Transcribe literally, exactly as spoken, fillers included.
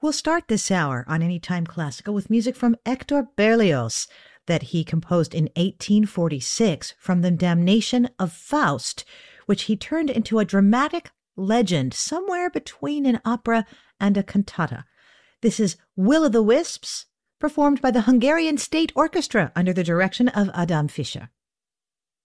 We'll start this hour on Anytime Classical with music from Hector Berlioz that he composed in eighteen forty-six from the Damnation of Faust, which he turned into a dramatic legend somewhere between an opera and a cantata. This is Will-o'-the-Wisps, performed by the Hungarian State Orchestra under the direction of Adam Fischer.